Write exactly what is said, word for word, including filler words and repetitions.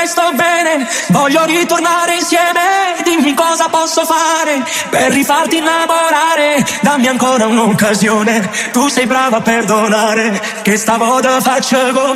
che sto bene, voglio ritornare insieme. Dimmi cosa posso fare per rifarti innamorare. Dammi ancora un'occasione, tu sei brava a perdonare, che stavolta faccio come